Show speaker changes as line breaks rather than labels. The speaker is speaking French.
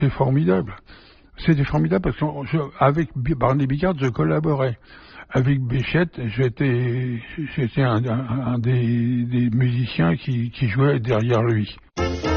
C'est formidable. C'était formidable parce qu'avec Barney Bigard, je collaborais. Avec Béchette, j'étais un des musiciens qui jouait derrière lui.